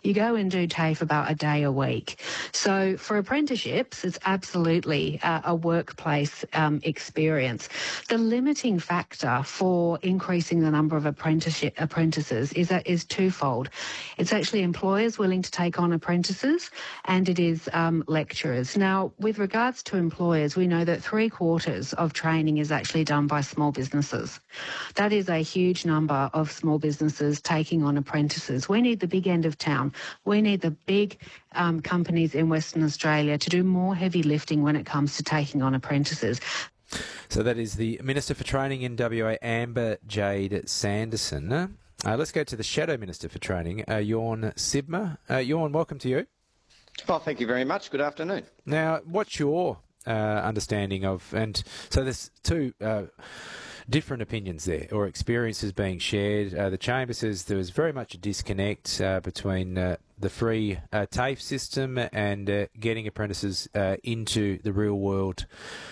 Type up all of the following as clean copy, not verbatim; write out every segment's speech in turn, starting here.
you go and do TAFE about a day a week. So for apprenticeships, it's absolutely a workplace experience. The limiting factor for increasing the number of apprentices is twofold. It's actually employers willing to take on apprentices, and it is lecturers. Now, with regards to employers, we know that 3/4 of training is actually done by small businesses. That is a huge number of small businesses taking on apprentices. We need the big end of town. We need the big companies in Western Australia to do more heavy lifting when it comes to taking on apprentices. So that is the Minister for Training in WA, Amber Jade Sanderson. Let's go to the Shadow Minister for Training, Jorn Sibma. Jorn, welcome to you. Oh, thank you very much. Good afternoon. Now, what's your understanding of, and so there's two different opinions there, or experiences being shared. The Chamber says there was very much a disconnect between the free TAFE system and getting apprentices into the real world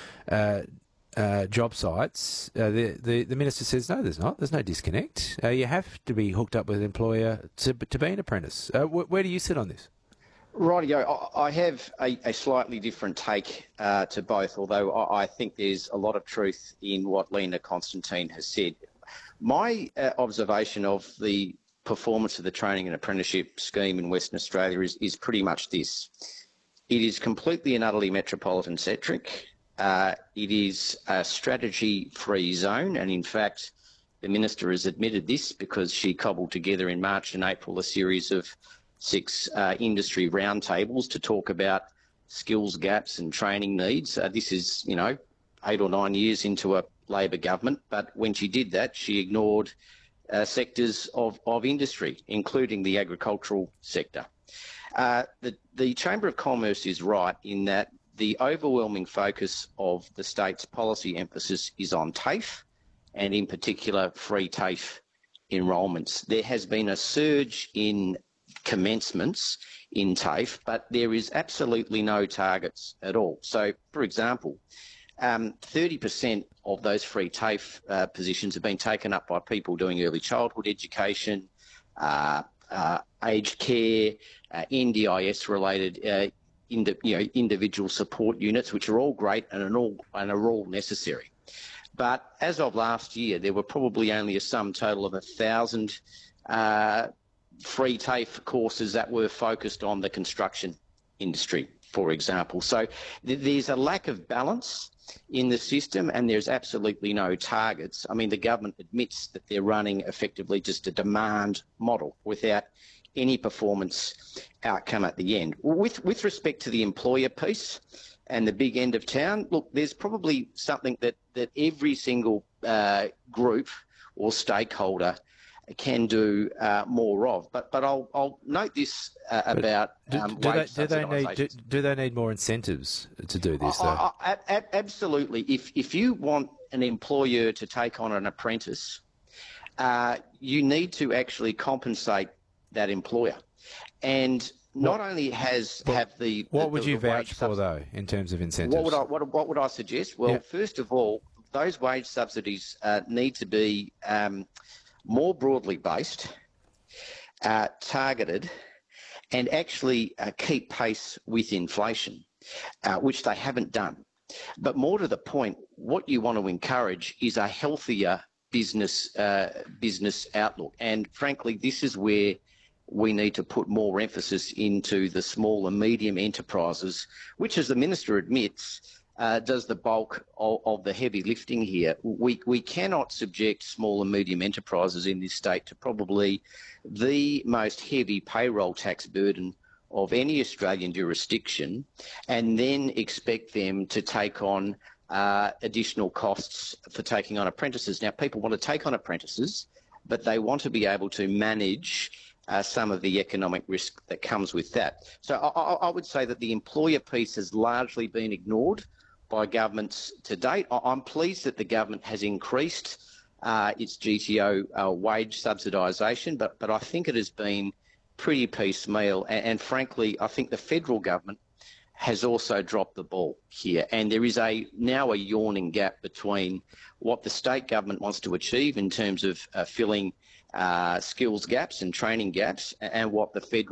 job sites. The Minister says, no, there's not. There's no disconnect. You have to be hooked up with an employer to be an apprentice. Where do you sit on this? Rightio. I have a slightly different take to both, although I think there's a lot of truth in what Lena Constantine has said. My observation of the performance of the training and apprenticeship scheme in Western Australia is pretty much this. It is completely and utterly metropolitan-centric. It is a strategy-free zone, and in fact, the Minister has admitted this because she cobbled together in March and April a series of 6 industry roundtables to talk about skills gaps and training needs. This is, 8 or 9 years into a Labor government, but when she did that, she ignored sectors of industry, including the agricultural sector. The Chamber of Commerce is right in that the overwhelming focus of the state's policy emphasis is on TAFE, and in particular free TAFE enrolments. There has been a surge in commencements in TAFE, but there is absolutely no targets at all. So, for example, 30% of those free TAFE positions have been taken up by people doing early childhood education, aged care, NDIS-related individual support units, which are all great and are all necessary. But as of last year, there were probably only a sum total of 1,000 free TAFE courses that were focused on the construction industry, for example. So there's a lack of balance in the system, and there's absolutely no targets. I mean, the government admits that they're running effectively just a demand model without any performance outcome at the end. With respect to the employer piece and the big end of town, look, there's probably something that every single group or stakeholder can do more of. But I'll note this about wage subsidisation. Do they need more incentives to do this, though? Absolutely. If you want an employer to take on an apprentice, you need to actually compensate that employer. And not only what would you vouch for, though, in terms of incentives? What would I suggest? Well, first of all, those wage subsidies need to be more broadly based, targeted, and actually keep pace with inflation, which they haven't done. But more to the point, what you want to encourage is a healthier business outlook. And frankly, this is where we need to put more emphasis into the small and medium enterprises, which, as the Minister admits, does the bulk of the heavy lifting here. We cannot subject small and medium enterprises in this state to probably the most heavy payroll tax burden of any Australian jurisdiction and then expect them to take on additional costs for taking on apprentices. Now, people want to take on apprentices, but they want to be able to manage some of the economic risk that comes with that. So I would say that the employer piece has largely been ignored by governments to date. I'm pleased that the government has increased its GTO wage subsidisation, but I think it has been pretty piecemeal. And frankly, I think the federal government has also dropped the ball here. And there is now a yawning gap between what the state government wants to achieve in terms of filling skills gaps and training gaps and what the federal